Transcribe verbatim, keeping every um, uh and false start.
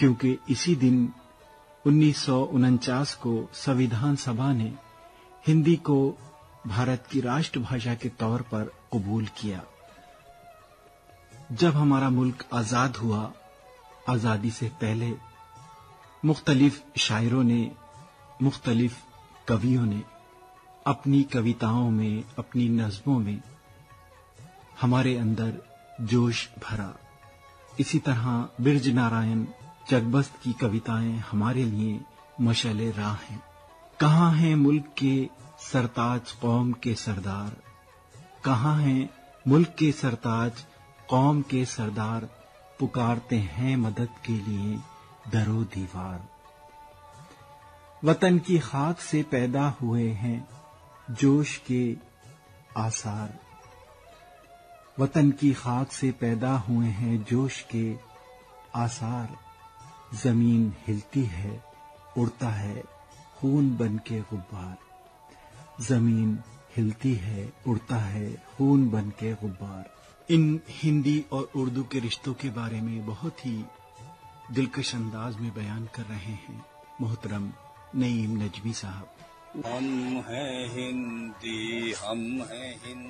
क्योंकि इसी दिन उन्नीस सौ उनचास को संविधान सभा ने हिंदी को भारत की राष्ट्रभाषा के तौर पर कबूल किया। जब हमारा मुल्क आजाद हुआ, आजादी से पहले मुख्तलिफ शायरों ने, मुख्तलिफ कवियों ने अपनी कविताओं में, अपनी नज़्मों में हमारे अंदर जोश भरा। इसी तरह बिरज नारायण चकबस्त की कविताएं हमारे लिए मशाले राह हैं। कहाँ हैं मुल्क के सरताज कौम के सरदार, कहाँ हैं मुल्क के सरताज कौम के सरदार, पुकारते हैं मदद के लिए दरो दीवार। वतन की खाक से पैदा हुए हैं जोश के आसार, वतन की खाक से पैदा हुए हैं जोश के आसार। जमीन हिलती है, उड़ता है खून बन के गुब्बार, जमीन हिलती है, उड़ता है खून बन के गुब्बार। इन हिंदी और उर्दू के रिश्तों के बारे में बहुत ही दिलकश अंदाज में बयान कर रहे हैं मोहतरम नईम नजमी साहब। हम हैं हिंदी, हम हैं हिंदी।